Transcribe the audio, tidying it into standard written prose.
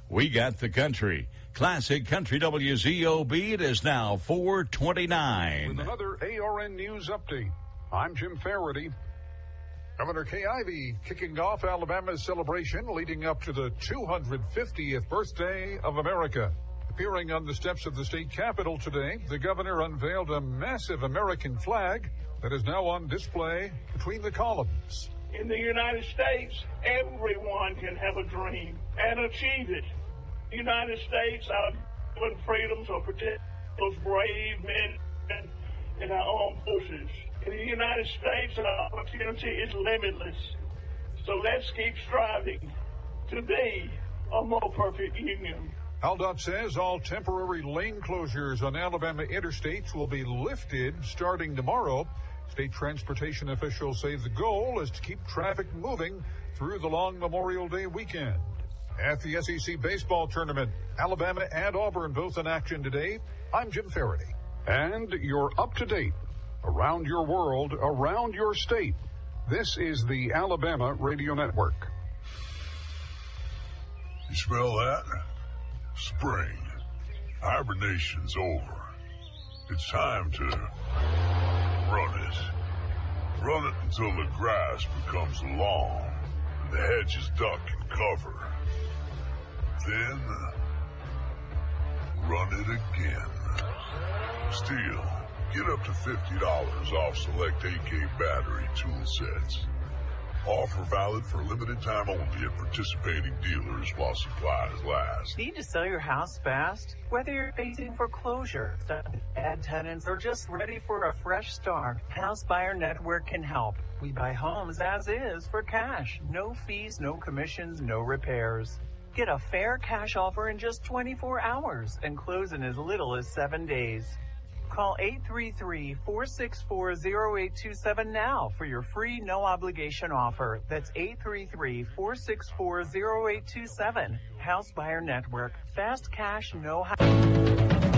We got the country. Classic Country WZOB. It is now 4:29. With another ARN News update, I'm Jim Faraday. Governor Kay Ivey kicking off Alabama's celebration leading up to the 250th birthday of America. Appearing on the steps of the state capitol today, the governor unveiled a massive American flag that is now on display between the columns. In the United States, everyone can have a dream and achieve it. The United States, our freedoms are protected those brave men in our armed forces. In the United States, our opportunity is limitless. So let's keep striving to be a more perfect union. AlDOT says all temporary lane closures on Alabama interstates will be lifted starting tomorrow. State transportation officials say the goal is to keep traffic moving through the long Memorial Day weekend. At the SEC baseball tournament, Alabama and Auburn both in action today. I'm Jim Faraday. And you're up to date. Around your world, around your state. This is the Alabama Radio Network. You smell that? Spring. Hibernation's over. It's time to run it. Run it until the grass becomes long and the hedges duck and cover. Then, run it again. Still, get up to $50 off select AK battery tool sets. Offer valid for limited time only at participating dealers while supplies last. Need to sell your house fast? Whether you're facing foreclosure, bad tenants, or just ready for a fresh start, House Buyer Network can help. We buy homes as is for cash. No fees, no commissions, no repairs. Get a fair cash offer in just 24 hours and close in as little as 7 days. Call 833-464-0827 now for your free no-obligation offer. That's 833-464-0827. House Buyer Network. Fast cash, no